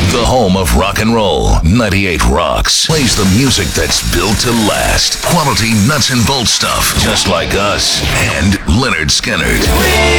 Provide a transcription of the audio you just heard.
The home of rock and roll, 98 Rocks, plays the music that's built to last. Quality nuts and bolts stuff, just like us. And Leonard Skinnard.